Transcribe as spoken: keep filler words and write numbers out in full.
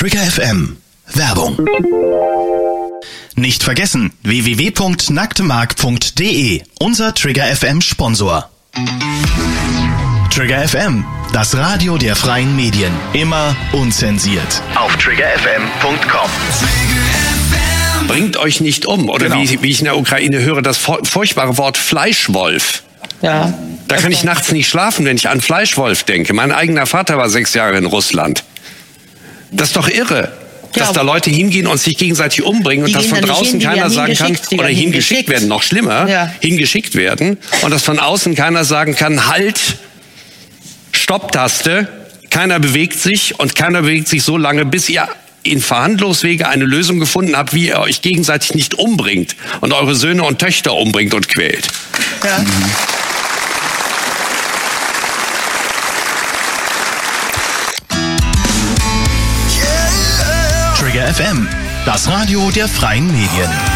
Trigger F M. Werbung. Nicht vergessen, w w w punkt nacktemark punkt d e, unser Trigger F M Sponsor. Trigger F M, das Radio der freien Medien. Immer unzensiert. Auf trigger f m punkt com. Bringt euch nicht um. Oder genau. wie, wie ich in der Ukraine höre, das furchtbare Wort Fleischwolf. Ja. Da kann ich nachts nicht schlafen, wenn ich an Fleischwolf denke. Mein eigener Vater war sechs Jahre in Russland. Das ist doch irre, dass ja, da Leute hingehen und sich gegenseitig umbringen und dass von draußen hin, keiner sagen kann, oder hingeschickt, hingeschickt werden, noch schlimmer, ja. hingeschickt werden und dass von außen keiner sagen kann, halt, Stopptaste, keiner bewegt sich und keiner bewegt sich so lange, bis ihr in Verhandlungswege eine Lösung gefunden habt, wie ihr euch gegenseitig nicht umbringt und eure Söhne und Töchter umbringt und quält. Ja. Mhm. Trigger F M, das Radio der freien Medien.